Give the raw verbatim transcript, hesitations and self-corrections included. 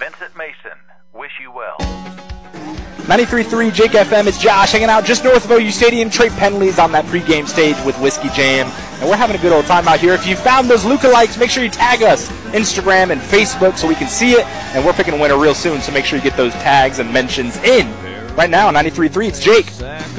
Vincent Mason. Wish you well. ninety-three point three Jake F M, it's Josh hanging out just north of O U Stadium. Trey Penley's on that pregame stage with Whiskey Jam, and we're having a good old time out here. If you found those lookalikes, make sure you tag us, Instagram and Facebook, so we can see it, and we're picking a winner real soon, so make sure you get those tags and mentions in. Right now, ninety-three point three, it's Jake.